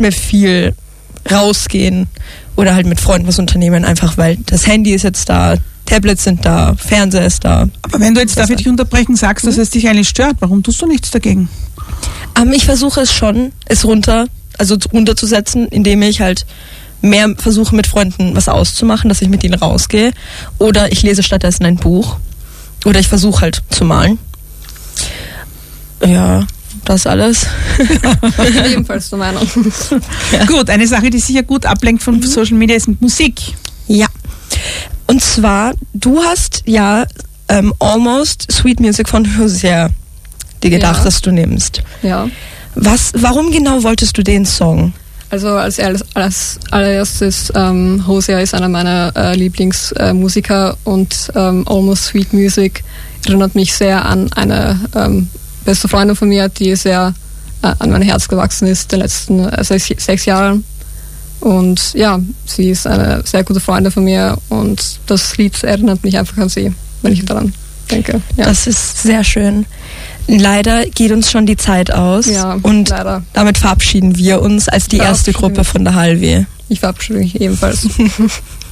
mehr viel rausgehen oder halt mit Freunden was unternehmen, einfach weil das Handy ist jetzt da, Tablets sind da, Fernseher ist da. Aber wenn du jetzt, darf ich dich unterbrechen, sagst, dass es dich eigentlich stört, warum tust du nichts dagegen? Ich versuche es schon, runterzusetzen, indem ich halt mehr versuche mit Freunden was auszumachen, dass ich mit ihnen rausgehe. Oder ich lese stattdessen ein Buch. Oder ich versuche halt zu malen. Ja, das alles. Ebenfalls der Meinung. Ja. Gut, eine Sache, die sicher gut ablenkt von Social Media, ist Musik. Ja. Und zwar, du hast ja Almost Sweet Music von Hosea dir gedacht, dass du nimmst. Ja. Warum genau wolltest du den Song? Also als allererstes, Hosea ist einer meiner Lieblingsmusiker und Almost Sweet Music erinnert mich sehr an eine beste Freundin von mir, die sehr an mein Herz gewachsen ist, den letzten 6 Jahren. Und ja, sie ist eine sehr gute Freundin von mir und das Lied erinnert mich einfach an sie, wenn ich daran denke. Ja. Das ist sehr schön. Leider geht uns schon die Zeit aus und leider. Damit verabschieden wir uns als die erste Gruppe von der HLW. Ich verabschiede mich ebenfalls.